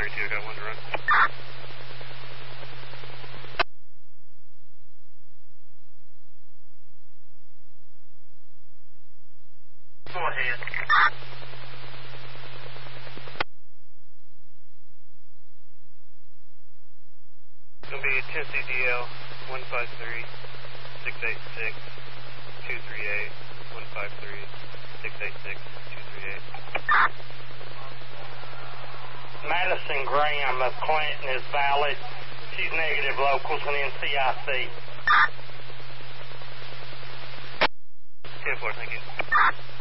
32, got one to run. Go ahead. It's going to be Tennessee DL 153 686 238 153 686 238. Madison Graham of Clinton is valid. She's negative locals and NCIC. 10-4, thank you.